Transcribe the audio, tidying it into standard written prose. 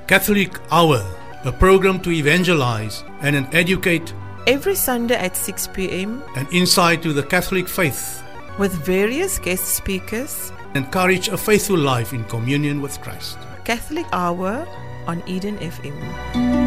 Catholic Hour, a program to evangelize and educate, every Sunday at 6 p.m. an insight to the Catholic faith, with various guest speakers. encourage a faithful life in communion with Christ. Catholic Hour on Eden FM.